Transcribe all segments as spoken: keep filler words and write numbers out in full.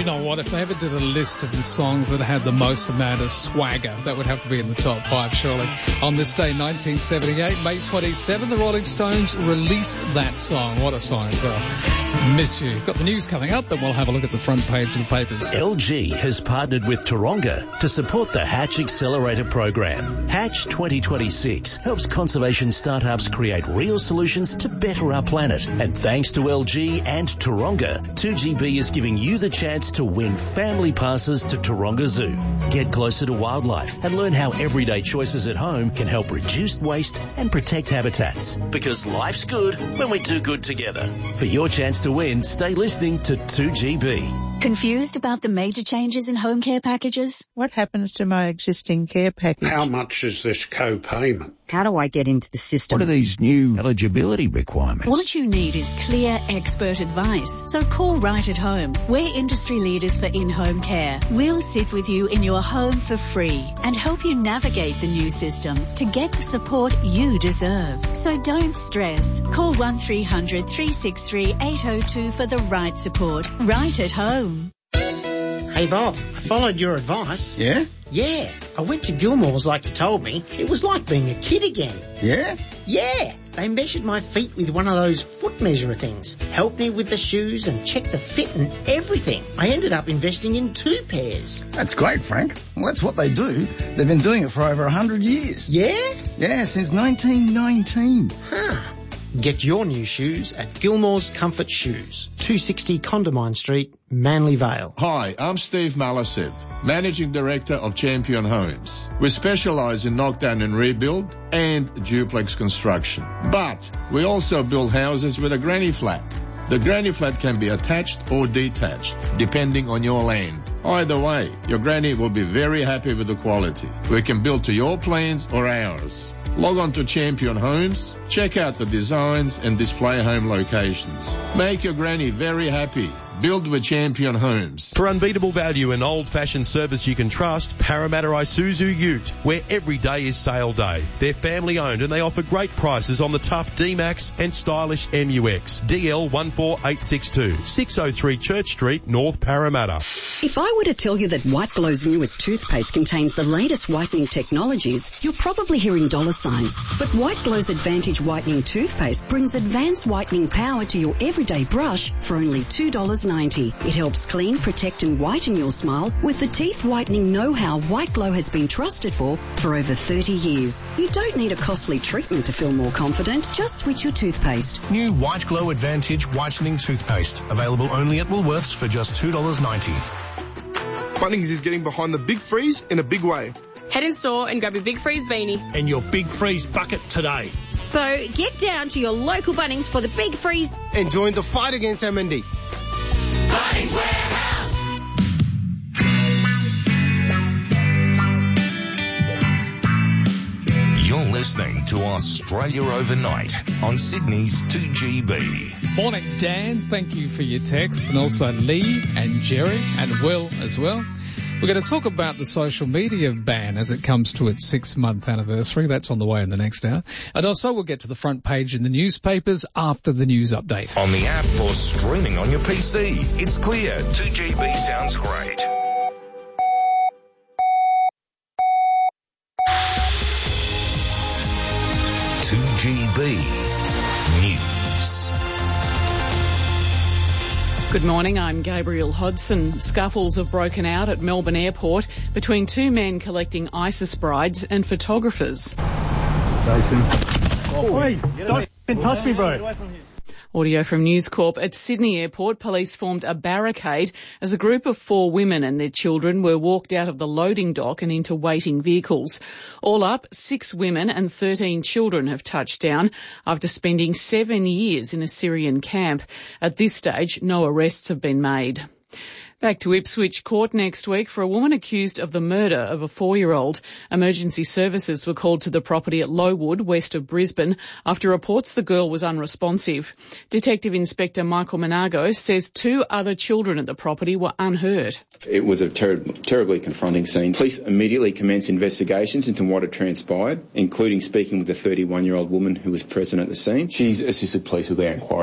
you know what? If they ever did a list of the songs that had the most amount of swagger, that would have to be in the top five, surely. On this day, nineteen seventy-eight, May twenty-seventh, the Rolling Stones released that song. What a song as well. Miss You. Got the news coming up, then we'll have a look at the front page of the papers. L G has partnered with Taronga to support the Hatch Accelerator program. Hatch twenty twenty-six helps conservation startups create real solutions to better our planet. And thanks to L G and Taronga, two G B is giving you the chance to win family passes to Taronga Zoo. Get closer to wildlife and learn how everyday choices at home can help reduce waste and protect habitats. Because life's good when we do good together. For your chance to win, stay listening to two G B. Confused about the major changes in home care packages? What happens to my existing care package? How much is this co-payment? How do I get into the system? What are these new eligibility requirements? What you need is clear, expert advice. So call Right at Home. We're industry leaders for in-home care. We'll sit with you in your home for free and help you navigate the new system to get the support you deserve. So don't stress. Call one three hundred, three six three, eight oh two for the right support. Right at Home. Hey Bob, I followed your advice. Yeah? Yeah, I went to Gilmore's like you told me. It was like being a kid again. Yeah? Yeah, they measured my feet with one of those foot measurer things, helped me with the shoes and checked the fit and everything. I ended up investing in two pairs. That's great, Frank. Well, that's what they do. They've been doing it for over a hundred years. Yeah? Yeah, since nineteen nineteen. Huh. Get your new shoes at Gilmore's Comfort Shoes, two sixty Condamine Street, Manly Vale. Hi, I'm Steve Malasev, Managing Director of Champion Homes. We specialise in knockdown and rebuild and duplex construction. But we also build houses with a granny flat. The granny flat can be attached or detached, depending on your land. Either way, your granny will be very happy with the quality. We can build to your plans or ours. Log on to Champion Homes, check out the designs and display home locations. Make your granny very happy. Build with Champion Homes. For unbeatable value and old-fashioned service you can trust, Parramatta Isuzu Ute, where every day is sale day. They're family-owned and they offer great prices on the tough D-Max and stylish M U X. D L one four eight six two, six oh three Church Street, North Parramatta. If I were to tell you that White Glow's newest toothpaste contains the latest whitening technologies, you're probably hearing dollar signs. But White Glow's Advantage Whitening Toothpaste brings advanced whitening power to your everyday brush for only two dollars ninety. It helps clean, protect and whiten your smile with the teeth whitening know-how White Glow has been trusted for for over thirty years. You don't need a costly treatment to feel more confident. Just switch your toothpaste. New White Glow Advantage Whitening Toothpaste. Available only at Woolworths for just two dollars ninety. Bunnings is getting behind the Big Freeze in a big way. Head in store and grab your Big Freeze beanie. And your Big Freeze bucket today. So get down to your local Bunnings for the Big Freeze. And join the fight against M and D. Bunnings Warehouse. You're listening to Australia Overnight on Sydney's two G B. Morning, Dan. Thank you for your text. And also Lee and Jerry and Will as well. We're going to talk about the social media ban as it comes to its six-month anniversary. That's on the way in the next hour. And also we'll get to the front page in the newspapers after the news update. On the app or streaming on your P C, it's clear two G B sounds great. two G B News. Good morning, I'm Gabriel Hodson. Scuffles have broken out at Melbourne Airport between two men collecting ISIS brides and photographers. Jason. Oh, wait, don't touch me, bro. Audio from News Corp. At Sydney Airport, police formed a barricade as a group of four women and their children were walked out of the loading dock and into waiting vehicles. All up, six women and thirteen children have touched down after spending seven years in a Syrian camp. At this stage, no arrests have been made. Back to Ipswich Court next week for a woman accused of the murder of a four-year-old. Emergency services were called to the property at Lowood, west of Brisbane, after reports the girl was unresponsive. Detective Inspector Michael Monago says two other children at the property were unhurt. It was a ter- terribly confronting scene. Police immediately commenced investigations into what had transpired, including speaking with the thirty-one-year-old woman who was present at the scene. She's assisted police with their inquiries.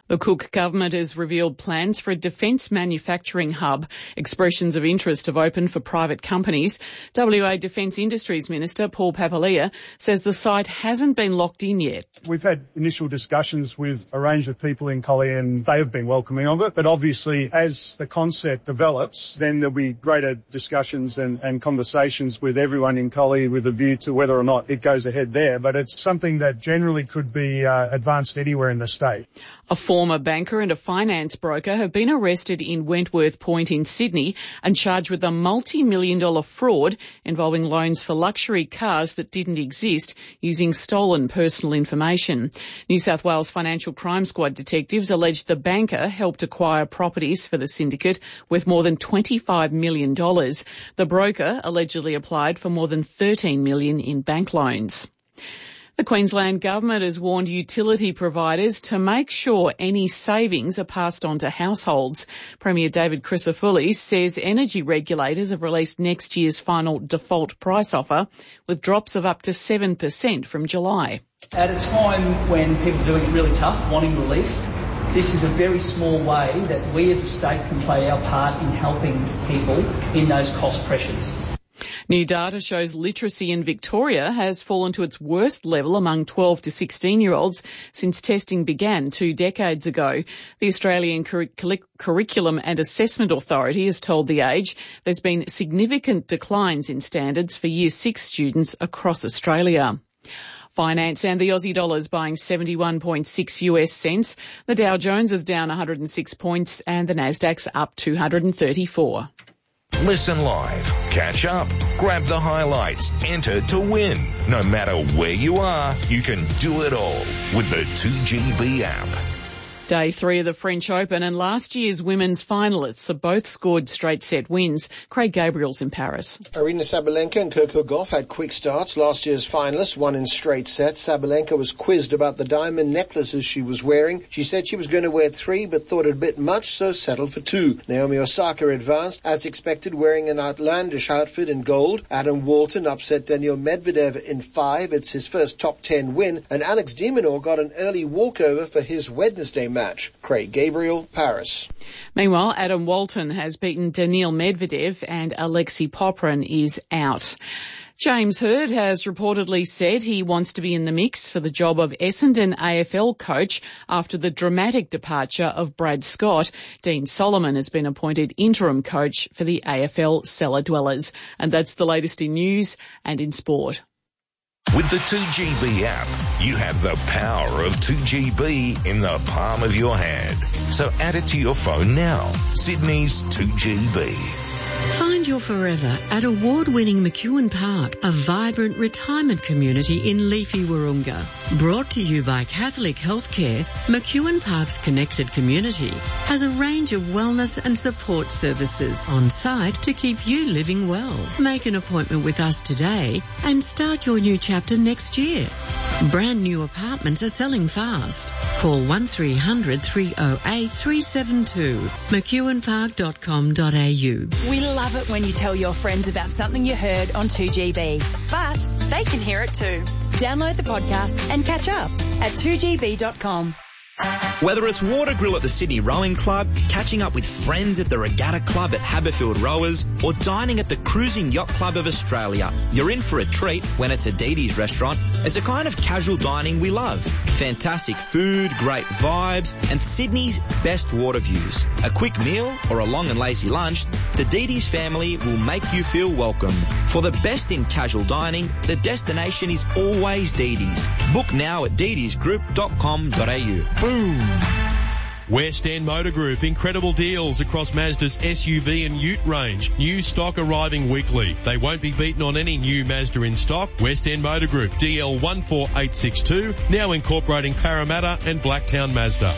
The Cook government has revealed plans for a defence manufacturing hub. Expressions of interest have opened for private companies. W A Defence Industries Minister Paul Papalia says the site hasn't been locked in yet. We've had initial discussions with a range of people in Collie and they have been welcoming of it. But obviously, as the concept develops, then there'll be greater discussions and, and conversations with everyone in Collie with a view to whether or not it goes ahead there. But it's something that generally could be uh, advanced anywhere in the state. A former banker and a finance broker have been arrested in Wentworth Point in Sydney and charged with a multi-million dollar fraud involving loans for luxury cars that didn't exist using stolen personal information. New South Wales Financial Crime Squad detectives allege the banker helped acquire properties for the syndicate worth more than twenty-five million dollars. The broker allegedly applied for more than thirteen million dollars in bank loans. The Queensland Government has warned utility providers to make sure any savings are passed on to households. Premier David Crisafulli says energy regulators have released next year's final default price offer with drops of up to seven percent from July. At a time when people are doing it really tough, wanting relief, this is a very small way that we as a state can play our part in helping people in those cost pressures. New data shows literacy in Victoria has fallen to its worst level among twelve to sixteen-year-olds since testing began two decades ago. The Australian Cur- Curriculum and Assessment Authority has told The Age there's been significant declines in standards for Year six students across Australia. Finance and the Aussie dollar is buying seventy-one point six U S cents. The Dow Jones is down one hundred six points and the Nasdaq's up two hundred thirty-four. Listen live, catch up, grab the highlights, enter to win. No matter where you are, you can do it all with the two G B app. Day three of the French Open and last year's women's finalists have both scored straight set wins. Craig Gabriel's in Paris. Aryna Sabalenka and Coco Gauff had quick starts. Last year's finalists won in straight sets. Sabalenka was quizzed about the diamond necklaces she was wearing. She said she was going to wear three but thought it a bit much, so settled for two. Naomi Osaka advanced, as expected, wearing an outlandish outfit in gold. Adam Walton upset Daniil Medvedev in five. It's his first top ten win. And Alex de Minaur got an early walkover for his Wednesday match. Match. Craig Gabriel, Paris. Meanwhile, Adam Walton has beaten Daniil Medvedev and Alexei Poprin is out. James Hird has reportedly said he wants to be in the mix for the job of Essendon A F L coach after the dramatic departure of Brad Scott. Dean Solomon has been appointed interim coach for the A F L cellar dwellers. And that's the latest in news and in sport. With the two G B app, you have the power of two G B in the palm of your hand. So add it to your phone now. Sydney's two G B. Find your forever at award-winning McEwen Park, a vibrant retirement community in leafy Wahroonga. Brought to you by Catholic Healthcare, McEwen Park's connected community has a range of wellness and support services on site to keep you living well. Make an appointment with us today and start your new chapter next year. Brand new apartments are selling fast. Call one three hundred three oh eight three seven two, mcewen park dot com dot a u. We love it when you tell your friends about something you heard on two G B, but they can hear it too. Download the podcast and catch up at two G B dot com. Whether it's water grill at the Sydney Rowing Club, catching up with friends at the Regatta Club at Haberfield Rowers, or dining at the Cruising Yacht Club of Australia, you're in for a treat when it's a Dee Dee's restaurant. It's a kind of casual dining we love. Fantastic food, great vibes, and Sydney's best water views. A quick meal or a long and lazy lunch, the Dee Dee's family will make you feel welcome. For the best in casual dining, the destination is always Dee Dee's. Book now at dee dees group dot com dot a u. Boom! West End Motor Group, incredible deals across Mazda's S U V and Ute range. New stock arriving weekly. They won't be beaten on any new Mazda in stock. West End Motor Group, D L one four eight six two, now incorporating Parramatta and Blacktown Mazda.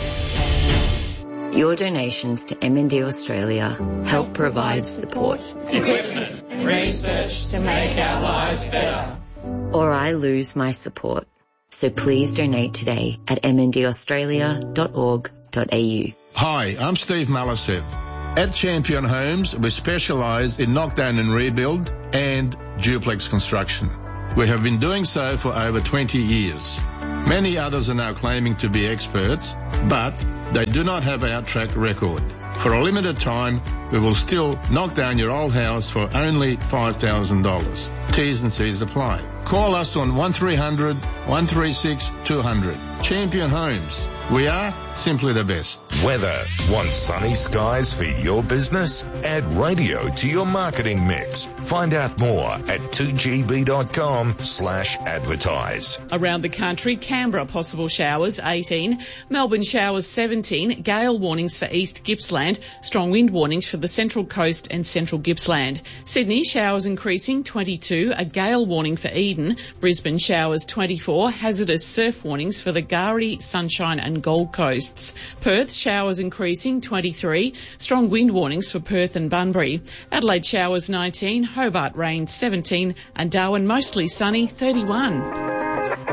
Your donations to M and D Australia help provide support, equipment, research to make our lives better. Or I lose my support. So please donate today at m n d australia dot org dot a u. Hi, I'm Steve Malasev. At Champion Homes, we specialise in knockdown and rebuild and duplex construction. We have been doing so for over twenty years. Many others are now claiming to be experts, but they do not have our track record. For a limited time, we will still knock down your old house for only five thousand dollars. T's and C's apply. Call us on one three hundred, one three six, two hundred. Champion Homes. We are simply the best. Weather. Want sunny skies for your business? Add radio to your marketing mix. Find out more at two G B dot com slash advertise. Around the country, Canberra possible showers eighteen, Melbourne showers seventeen, gale warnings for East Gippsland, strong wind warnings for the Central Coast and Central Gippsland. Sydney showers increasing twenty-two, a gale warning for Eden, Brisbane showers twenty-four, hazardous surf warnings for the Gowrie, Sunshine and Gold Coasts. Perth showers increasing twenty-three, strong wind warnings for Perth and Bunbury. Adelaide showers nineteen, Hobart rain seventeen and Darwin mostly sunny thirty-one.